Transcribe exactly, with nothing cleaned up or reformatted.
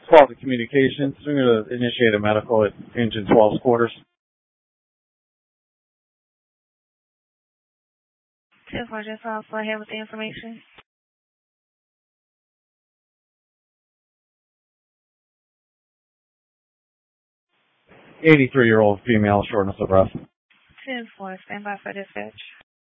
Quality Communications. We're going to initiate a medical at Engine twelve's quarters. ten four, just off. Go ahead with the information. eighty-three-year-old female, shortness of breath. ten four, stand by for dispatch.